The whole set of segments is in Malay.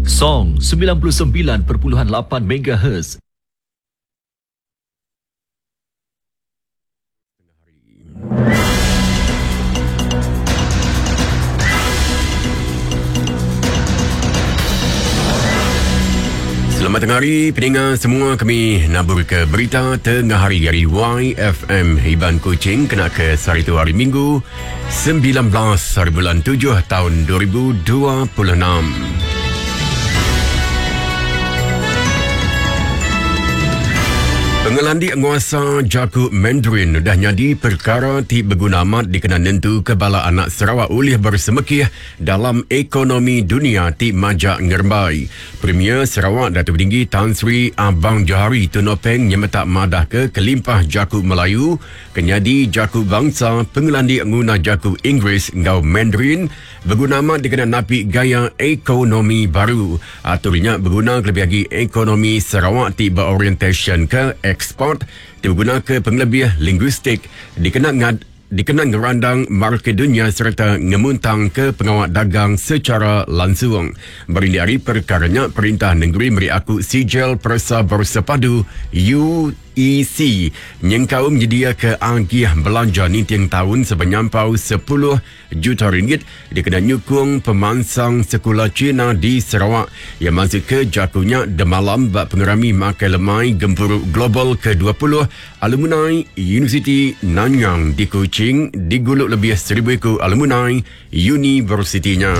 Song 99.8 MHz. Selamat tengah hari pendengar semua, kami nabur ke berita tengah hari dari YFM Iban Kuching kena ke hari tu hari Minggu 19 hari bulan 7 tahun 2026. Pengelandi nguasa Jakub Mandarin dah nyadi perkara ti berguna amat dikena nentu kebala anak Sarawak oleh bersemekih dalam ekonomi dunia ti majak ngerbai. Premier Sarawak Datuk Tinggi Tan Sri Abang Johari Tunopeng nyemetak madah ke kelimpah Jakub Melayu, kenyadi Jakub bangsa pengelandi nguna Jakub Inggeris ngau Mandarin berguna amat dikena napi gaya ekonomi baru. Aturnya berguna lebih lagi ekonomi Sarawak ti berorientation ke ekspor, digunakan ke penglebih linguistik, dikenal ngerandang market dunia serta ngemuntang ke pengawal dagang secara langsung. Berindari perkaranya Perintah Negeri beri aku sijil persa bersepadu UEC nyengkau menyedia ke agih belanja nintiang tahun sebanyampau 10 juta ringgit dikena nyukung pemansang sekolah Cina di Sarawak yang masuk ke jakunya demalam bak pengerami makai lemai gempuruk global ke-20 alumni Universiti Nanyang di Kuching diguluk lebih 1,000 ekor alumni universitinya.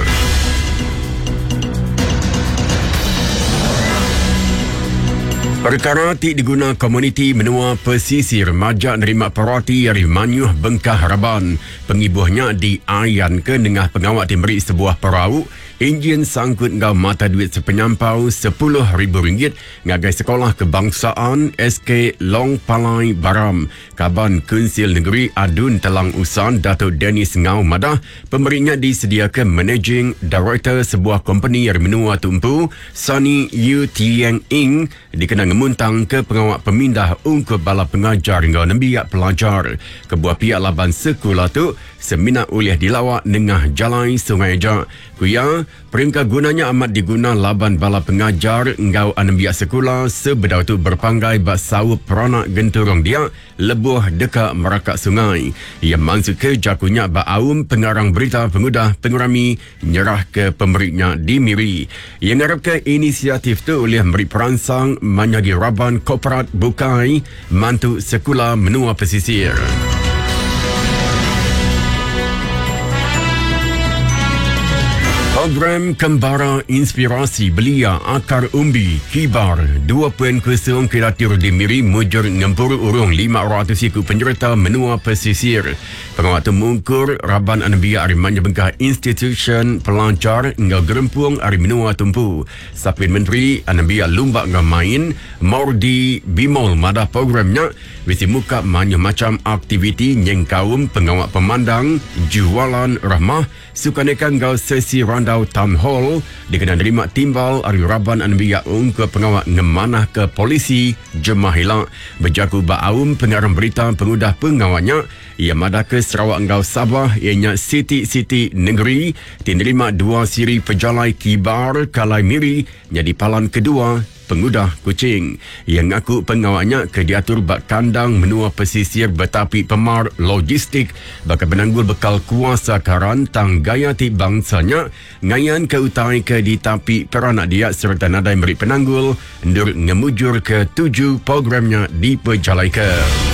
Perkara ti diguna komuniti menua pesisir majak nerima paroti dari Manyuh Bengkah Haraban. Pengibuhnya di Ayan ke Nengah pengawak timberi sebuah perahu enjin sangkut ngau mata duit sepenyampau RM10,000 ngagai sekolah kebangsaan SK Long Palai Baram. Kaban Kunsil Negeri Adun Telang Usan Datuk Dennis Ngau Madah pemberinya disediakan Managing Director sebuah company yang menua tumpu Sunny Yu Tiang Ing dikenal ngemuntang ke pengawak pemindah ungkup bala pengajar ngau nembiak pelajar. Kebuah pihak laban sekolah tu seminar oleh dilawak nengah jalan Sungai Jak. Kuya, peringkat gunanya amat diguna laban bala pengajar ngau anembiak sekolah sebedau tu berpanggai bak sawup peranak genturong dia lebuh dekat merakak sungai. Ia masuk ke jakunya bak aum pengarang berita pengudah pengurami nyerah ke pemberinya di Miri. Ia ngarapkan inisiatif tu oleh memberi peransang Manyagi Raban Korporat Bukai mantu sekolah menua pesisir. Program Kembara Inspirasi Belia Akar Umbi Kibar 2.0 Kiratir di Miri mujur ngempur urung 500 ikut penyerta menua pesisir. Pengawat mungkur Raban Anabia Arimanya Bengkah Institution Pelancar ngau gerempung Ari menua tumpu. Sapin Menteri Anabia Lumbak ngamain Mordi Bimol madah programnya visi muka banyak macam aktiviti nyengkaum pengawat pemandang jualan rahmah sukanekan ngau sesi randau town hall dikenal terima timbal Ari Raban Anabia ke pengawat ngemanah ke polisi jemah hilang berjaku ba'aum pengarang berita pengudah pengawatnya ia madah ke Sarawak ngau Sabah ianya siti-siti negeri tinerima 2 siri pejalai kibar kalai Miri jadi palan kedua pengudah Kuching. Ia ngaku pengawaknya ke diatur bak kandang menua pesisir betapi pemar logistik bakal menanggul bekal kuasa karan tang gaya ti bangsanya ngayan ke utai ke di tapi peranak dia serta nadai beri penanggul ndur ngemujur ke 7 programnya di pejalai ke.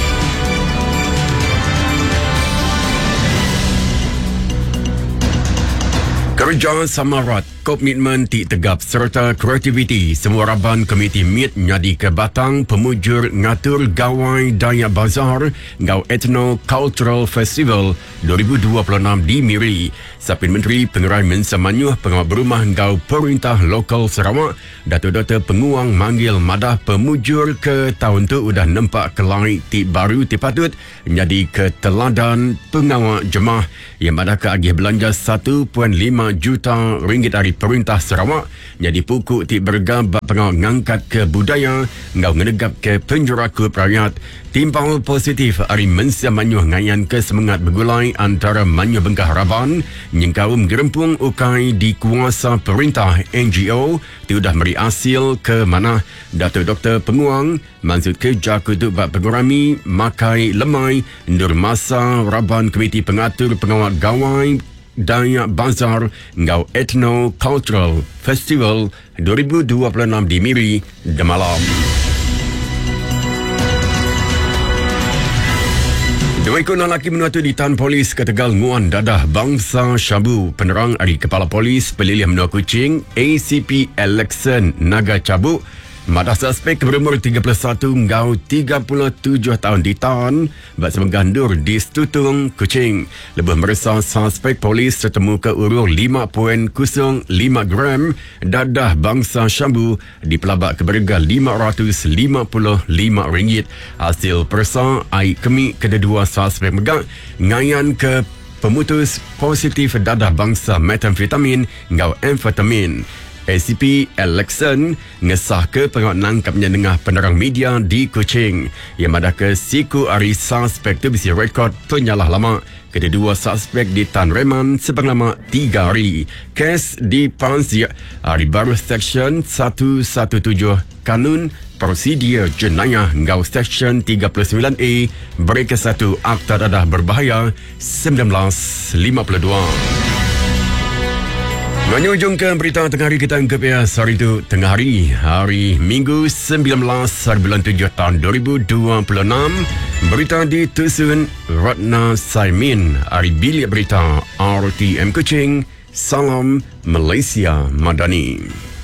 Kerja samarat, komitmen ti tegap serta kreativiti semua Raban Komiti MIT nyadi ke batang pemujur ngatur gawai daya bazar ngau Ethno Cultural Festival 2026 di Miri. Sapin Menteri Pengerai Mensa Manyuh Pengawal Berumah ngau Perintah Lokal Sarawak Dato-Dato Penguang manggil madah pemujur ke tahun tu udah nampak kelai ti baru ti patut nyadi ke teladan pengawal jemaah yang madah ke agih belanja 1.5 juta ringgit dari Perintah Sarawak jadi pukuk ti bergabak pengawal ngangkat ke budaya ngau ngenegap ke penjuraku rakyat Timpal positif Ari Mensia Manyuh ngayan ke semangat bergulai antara Manyuh Bengkah Harapan nyengkawum gerempung ukai di kuasa perintah NGO tiudah beri hasil ke mana Datuk Dr. Penguang maksud ke Jakutuk Bak Pengurami Makai Lemai Nur Masa Raban Komiti Pengatur Pengawat Gawai Dayak Bazar Ngau Ethno Cultural Festival 2026 di Miri Demalam. Dua ekor lelaki menatu di tahan polis ke Tegal Nguan Dadah Bangsa Syabu. Penerang dari Kepala Polis Pelilih Menua Kuching ACP Alexan Naga Cabuk madah suspek berumur 31 hingga 37 tahun ditahan bersama gandur di Stutung Kuching. Lebih meresah suspek polis tertemu ke urur 5.05 gram dadah bangsa Syabu di pelabak keberga RM555. Hasil persa ai kemi kedua suspek megak ngayan ke pemutus positif dadah bangsa metamfetamin hingga amfetamin. ACP Alexan ngesah ke pengawat nangkapnya dengan penerang media di Kuching yang madah ke siku hari suspek tu bisi rekod penyalah lama. Kedua suspek ditahan reman sebang lama 3 hari. Kes dipansir hari baru Seksyen 117 Kanun Prosedur Jenayah Ngau Seksyen 39A Berika 1 Akta Dadah Berbahaya 1952. Menyujungkan berita tengah hari kita ke PIAS hari itu tengah hari Minggu 19 bulan 7 tahun 2026. Berita ditusun Ratna Saimin hari bilik berita RTM Kuching. Salam Malaysia Madani.